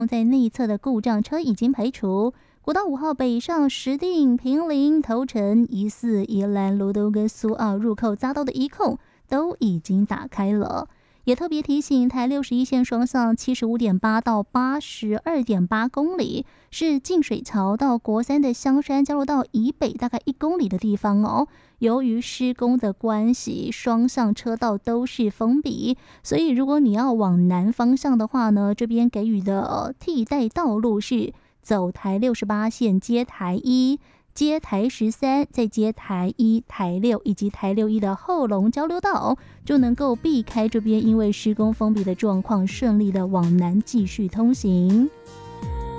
在内侧的故障车已经排除。国道5号北上石碇、坪林、头城、疑似宜兰罗东跟苏澳入口匝道的一控都已经打开了。也特别提醒，台61线双向75.8到82.8公里，是净水桥到国三的香山交流道以北大概1公里的地方哦。由于施工的关系，双向车道都是封闭，所以如果你要往南方向的话呢，这边给予的替代道路是走台68线接台1。接台13，再接台1、台6以及台61的后龙交流道，就能够避开这边因为施工封闭的状况，顺利的往南继续通行。